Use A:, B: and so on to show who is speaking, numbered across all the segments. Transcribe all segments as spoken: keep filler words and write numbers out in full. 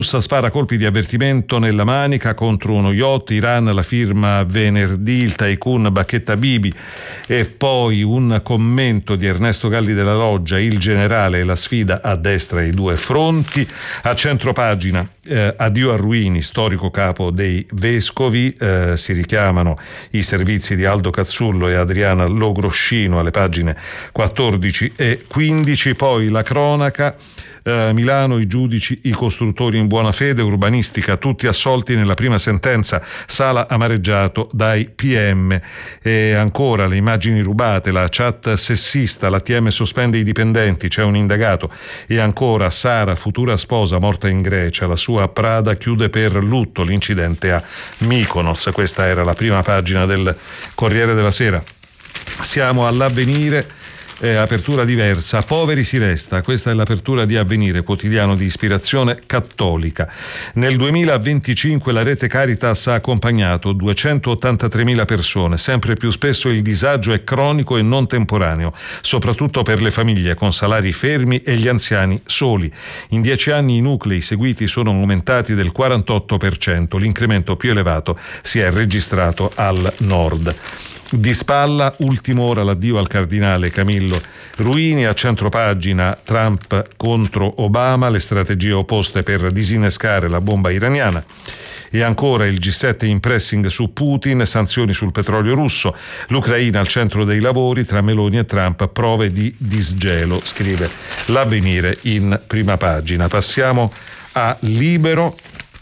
A: spara colpi di avvertimento nella Manica contro uno yacht, Iran la firma venerdì, il tycoon Bacchetta Bibi, e poi un commento di Ernesto Galli della Loggia, il generale e la sfida a destra ai due fronti. A centropagina eh, addio a Ruini, storico capo dei vescovi, eh, si richiamano i servizi di Aldo Cazzullo e Adriana Logroscino alle pagine quattordici e quindici. Poi la cronaca. Uh, Milano, i giudici, i costruttori in buona fede, urbanistica, tutti assolti nella prima sentenza, Sala amareggiato dai P M. E ancora le immagini rubate, la chat sessista, l'A T M sospende i dipendenti, c'è un indagato. E ancora Sara, futura sposa, morta in Grecia, la sua Prada chiude per lutto, l'incidente a Mykonos. Questa era la prima pagina del Corriere della Sera. Siamo all'Avvenire. Eh, apertura diversa, poveri si resta, questa è l'apertura di Avvenire, quotidiano di ispirazione cattolica. Nel duemilaventicinque la rete Caritas ha accompagnato duecentottantatremila persone, sempre più spesso il disagio è cronico e non temporaneo, soprattutto per le famiglie con salari fermi e gli anziani soli. In dieci anni i nuclei seguiti sono aumentati del quarantotto per cento, l'incremento più elevato si è registrato al nord. Di spalla, ultima ora l'addio al cardinale Camillo Ruini. A centropagina Trump contro Obama, le strategie opposte per disinnescare la bomba iraniana. E ancora il G sette in pressing su Putin, sanzioni sul petrolio russo, l'Ucraina al centro dei lavori, tra Meloni e Trump prove di disgelo, scrive l'Avvenire in prima pagina. Passiamo a Libero.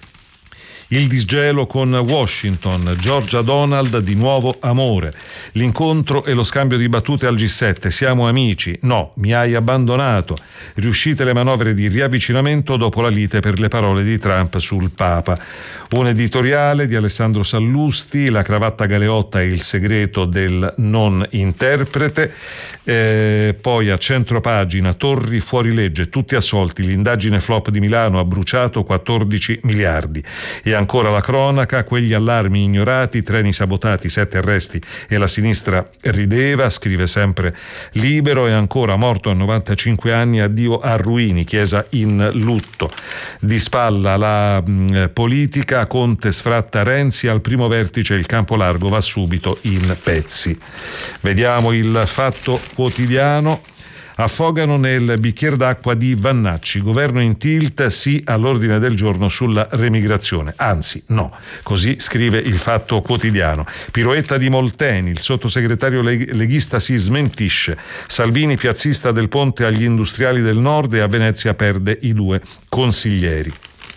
A: Il disgelo con Washington, Giorgia Donald di nuovo amore, l'incontro e lo scambio di battute al G sette, siamo amici, no, mi hai abbandonato, riuscite le manovre di riavvicinamento dopo la lite per le parole di Trump sul Papa. Un editoriale di Alessandro Sallusti, la cravatta galeotta e il segreto del non interprete. Eh, poi a centropagina Torri fuori legge, tutti assolti, l'indagine flop di Milano ha bruciato quattordici miliardi. E ancora la cronaca, quegli allarmi ignorati, treni sabotati, sette arresti e la sinistra rideva, scrive sempre Libero. E ancora morto a novantacinque anni, addio a Ruini, chiesa in lutto. Di spalla la mh, politica, Conte sfratta Renzi, al primo vertice il campo largo va subito in pezzi. Vediamo il Fatto Quotidiano. Affogano nel bicchiere d'acqua di Vannacci, governo in tilt, sì all'ordine del giorno sulla remigrazione, anzi no, così scrive il Fatto Quotidiano. Piroetta di Molteni, il sottosegretario leghista si smentisce, Salvini piazzista del ponte agli industriali del nord e a Venezia perde i due consiglieri.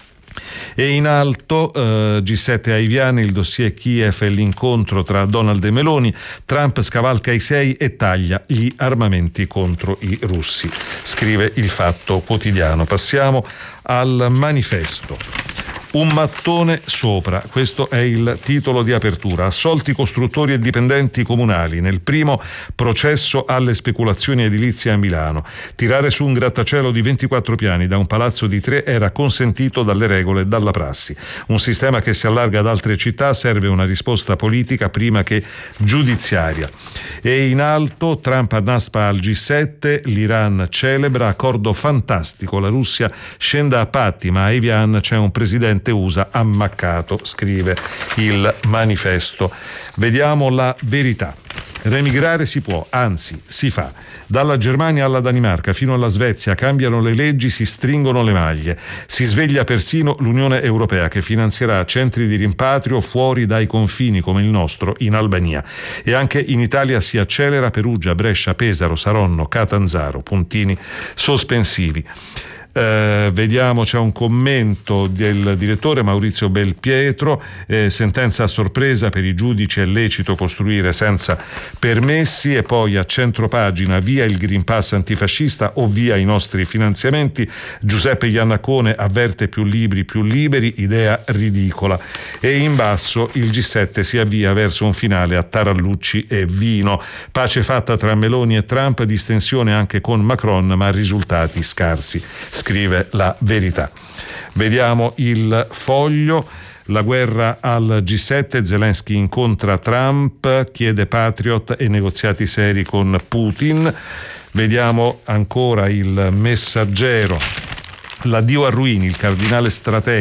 A: E in alto eh, G sette ai Viani, il dossier Kiev e l'incontro tra Donald e Meloni, Trump scavalca i sei e taglia gli armamenti contro i russi, scrive il Fatto Quotidiano. Passiamo al Manifesto. Un mattone sopra, questo è il titolo di apertura. Assolti costruttori e dipendenti comunali nel primo processo alle speculazioni edilizie a Milano. Tirare su un grattacielo di ventiquattro piani da un palazzo di tre era consentito dalle regole e dalla prassi. Un sistema che si allarga ad altre città, serve una risposta politica prima che giudiziaria. E in alto Trump annaspa al G sette, l'Iran celebra, accordo fantastico, la Russia scenda a patti, ma a Evian c'è un presidente U S A ammaccato, scrive il Manifesto. Vediamo La Verità. Remigrare si può, anzi si fa. Dalla Germania alla Danimarca fino alla Svezia cambiano le leggi, si stringono le maglie. Si sveglia persino l'Unione Europea che finanzierà centri di rimpatrio fuori dai confini come il nostro in Albania. E anche in Italia si accelera Perugia, Brescia, Pesaro, Saronno, Catanzaro, puntini sospensivi. Eh, vediamo, c'è un commento del direttore Maurizio Belpietro, eh, sentenza a sorpresa per i giudici, è lecito costruire senza permessi. E poi a centropagina, via il Green Pass antifascista o via i nostri finanziamenti, Giuseppe Iannacone avverte più libri più liberi, idea ridicola. E in basso il G sette si avvia verso un finale a tarallucci e vino, pace fatta tra Meloni e Trump, distensione anche con Macron ma risultati scarsi, scrive La Verità. Vediamo il Foglio. La guerra al G sette, Zelensky incontra Trump, chiede Patriot e negoziati seri con Putin. Vediamo ancora il Messaggero. L'addio a Ruini, il cardinale stratega